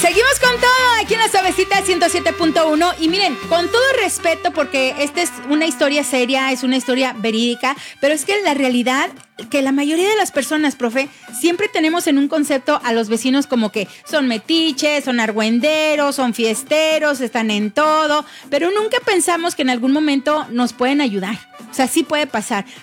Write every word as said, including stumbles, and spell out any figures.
Seguimos con todo aquí en la Suavecita ciento siete punto uno y miren, con todo respeto porque esta es una historia seria, es una historia verídica, pero es que la realidad que la mayoría de las personas, profe, siempre tenemos en un concepto a los vecinos como que son metiches, son argüenderos, son fiesteros, están en todo, pero nunca pensamos que en algún momento nos pueden ayudar. O sea, sí puede pasar.